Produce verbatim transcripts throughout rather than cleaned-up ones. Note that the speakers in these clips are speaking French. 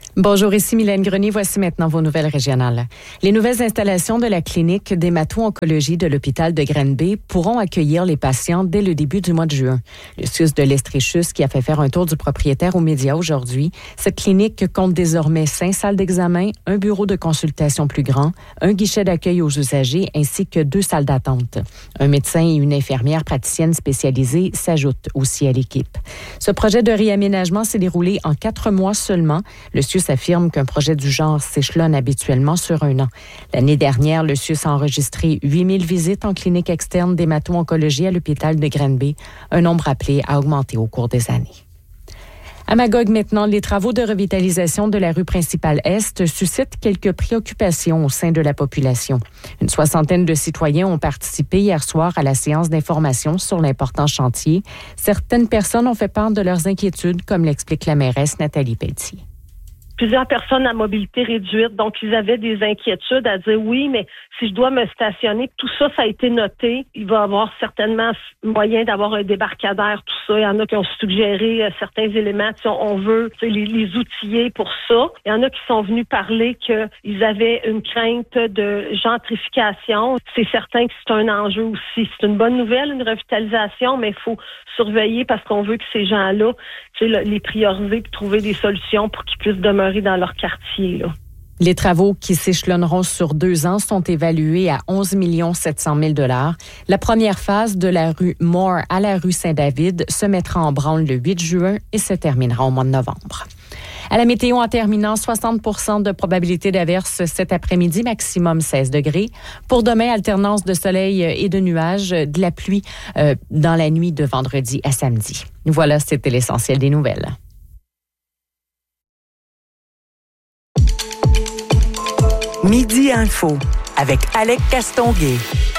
Bonjour, ici Mylène Grenier. Voici maintenant vos nouvelles régionales. Les nouvelles installations de la clinique d'hémato-oncologie de l'hôpital de Granby pourront accueillir les patients dès le début du mois de juin. Le C I U S de l'Estréchus qui a fait faire un tour du propriétaire aux médias aujourd'hui. Cette clinique compte désormais cinq salles d'examen, un bureau de consultation plus grand, un guichet d'accueil aux usagers ainsi que deux salles d'attente. Un médecin et une infirmière praticienne spécialisée s'ajoutent aussi à l'équipe. Ce projet de réaménagement s'est déroulé en quatre mois seulement. Le C I U S affirme qu'un projet du genre s'échelonne habituellement sur un an. L'année dernière, le C I U S a enregistré huit mille visites en clinique externe d'hémato-oncologie à l'hôpital de Granby. Un nombre appelé à augmenter au cours des années. À Magog maintenant, les travaux de revitalisation de la rue principale Est suscitent quelques préoccupations au sein de la population. Une soixantaine de citoyens ont participé hier soir à la séance d'information sur l'important chantier. Certaines personnes ont fait part de leurs inquiétudes, comme l'explique la mairesse Nathalie Pelletier. Plusieurs personnes à mobilité réduite, donc ils avaient des inquiétudes à dire oui, mais si je dois me stationner, tout ça, ça a été noté. Il va y avoir certainement moyen d'avoir un débarcadère, tout ça. Il y en a qui ont suggéré euh, certains éléments, si on veut les, les outiller pour ça. Il y en a qui sont venus parler qu'ils avaient une crainte de gentrification. C'est certain que c'est un enjeu aussi. C'est une bonne nouvelle, une revitalisation, mais il faut surveiller parce qu'on veut que ces gens-là, tu sais, les prioriser et trouver des solutions pour qu'ils puissent demeurer dans leur quartier, là. Les travaux qui s'échelonneront sur deux ans sont évalués à onze millions sept cent mille dollars. La première phase de la rue Moore à la rue Saint-David se mettra en branle le huit juin et se terminera au mois de novembre. À la météo, en terminant, soixante pour cent de probabilité d'averse cet après-midi, maximum seize degrés. Pour demain, alternance de soleil et de nuages, de la pluie euh, dans la nuit de vendredi à samedi. Voilà, c'était l'essentiel des nouvelles. Midi Info avec Alec Castonguay.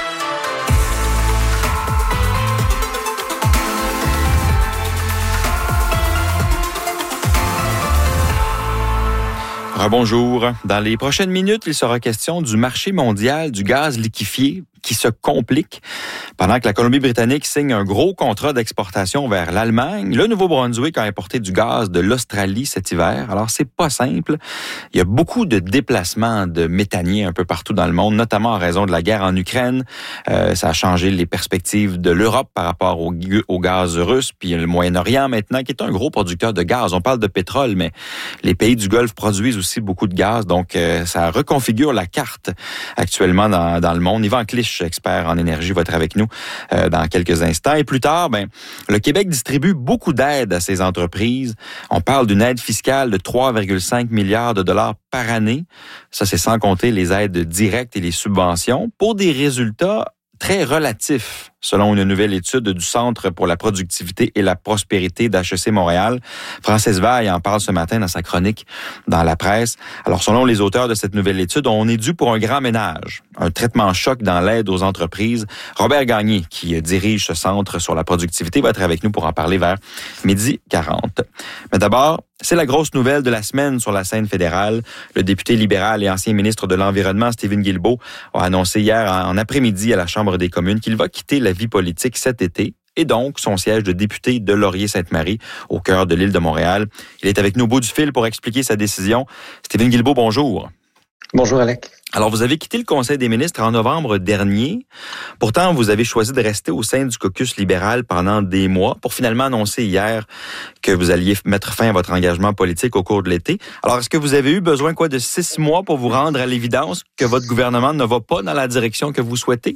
Bonjour. Dans les prochaines minutes, il sera question du marché mondial du gaz liquéfié qui se complique. Pendant que la Colombie-Britannique signe un gros contrat d'exportation vers l'Allemagne, le Nouveau-Brunswick a importé du gaz de l'Australie cet hiver. Alors, c'est pas simple. Il y a beaucoup de déplacements de méthaniers un peu partout dans le monde, notamment en raison de la guerre en Ukraine. Euh, ça a changé les perspectives de l'Europe par rapport au, au gaz russe, puis le Moyen-Orient maintenant, qui est un gros producteur de gaz. On parle de pétrole, mais les pays du Golfe produisent aussi beaucoup de gaz, donc euh, ça reconfigure la carte actuellement dans, dans le monde. Yvan Clich, expert en énergie, va être avec nous euh, dans quelques instants. Et plus tard, ben, le Québec distribue beaucoup d'aides à ces entreprises. On parle d'une aide fiscale de trois virgule cinq milliards de dollars par année. Ça, c'est sans compter les aides directes et les subventions pour des résultats très relatifs, selon une nouvelle étude du Centre pour la productivité et la prospérité d'H E C Montréal. Francis Vaille en parle ce matin dans sa chronique dans la presse. Alors, selon les auteurs de cette nouvelle étude, on est dû pour un grand ménage, un traitement choc dans l'aide aux entreprises. Robert Gagné, qui dirige ce Centre sur la productivité, va être avec nous pour en parler vers midi quarante. Mais d'abord, c'est la grosse nouvelle de la semaine sur la scène fédérale. Le député libéral et ancien ministre de l'Environnement, Stephen Guilbeault, a annoncé hier en après-midi à la Chambre des communes qu'il va quitter la vie politique cet été et donc son siège de député de Laurier-Sainte-Marie au cœur de l'île de Montréal. Il est avec nous au bout du fil pour expliquer sa décision. Stephen Guilbeault, bonjour. Bonjour, Alec. Alors, vous avez quitté le Conseil des ministres en novembre dernier. Pourtant, vous avez choisi de rester au sein du caucus libéral pendant des mois pour finalement annoncer hier que vous alliez mettre fin à votre engagement politique au cours de l'été. Alors, est-ce que vous avez eu besoin quoi de six mois pour vous rendre à l'évidence que votre gouvernement ne va pas dans la direction que vous souhaitez?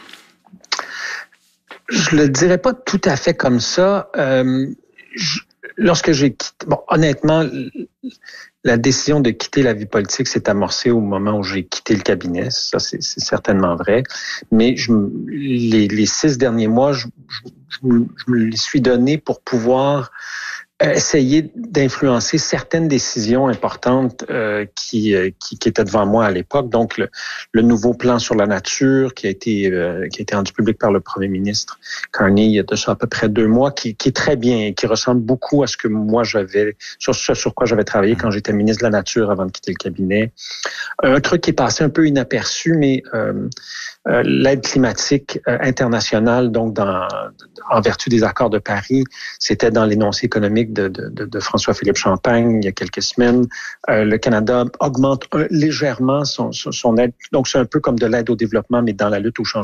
Je le dirais pas tout à fait comme ça. Euh, je, lorsque j'ai quitté... Bon, honnêtement... La décision de quitter la vie politique s'est amorcée au moment où j'ai quitté le cabinet. Ça, c'est, c'est certainement vrai. Mais je, les, les six derniers mois, je, je, je, me, je me les suis donnés pour pouvoir essayer d'influencer certaines décisions importantes euh, qui, qui qui étaient devant moi à l'époque. Donc le, le nouveau plan sur la nature qui a été euh, qui a été rendu public par le premier ministre Carney il y a de ça à peu près deux mois, qui qui est très bien, qui ressemble beaucoup à ce que moi j'avais sur ce sur quoi j'avais travaillé quand j'étais ministre de la Nature avant de quitter le cabinet. Un truc qui est passé un peu inaperçu, mais euh, euh, l'aide climatique euh, internationale, donc dans en vertu des accords de Paris, c'était dans l'énoncé économique de, de, de, de François-Philippe Champagne il y a quelques semaines. Euh, le Canada augmente un, légèrement son, son, son aide. Donc, c'est un peu comme de l'aide au développement, mais dans la lutte au changement